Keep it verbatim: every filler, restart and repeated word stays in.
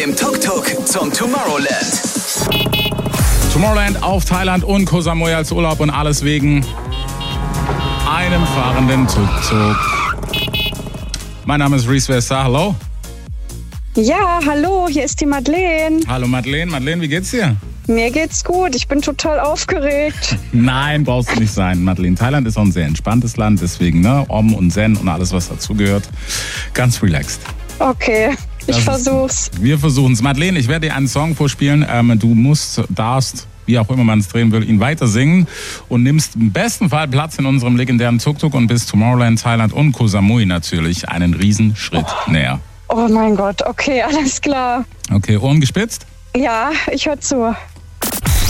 Im Tuk-Tuk zum Tomorrowland. Tomorrowland auf Thailand und Koh Samui als Urlaub und alles wegen einem fahrenden Tuk-Tuk. Mein Name ist Reese Wester, hallo. Ja, hallo, hier ist die Madeleine. Hallo Madeleine, Madeleine, wie geht's dir? Mir geht's gut, ich bin total aufgeregt. Nein, brauchst du nicht sein, Madeleine. Thailand ist auch ein sehr entspanntes Land, deswegen, ne, Om und Zen und alles, was dazugehört. Ganz relaxed. Okay, ich Das versuch's. Ist, wir versuchen's. Madeleine, ich werde dir einen Song vorspielen. Ähm, du musst, darfst, wie auch immer man es drehen will, ihn weiter singen und nimmst im besten Fall Platz in unserem legendären Tuk-Tuk und bis Tomorrowland, Thailand und Koh Samui natürlich einen Riesenschritt oh. näher. Oh mein Gott, okay, alles klar. Okay, Ohren gespitzt? Ja, ich höre zu.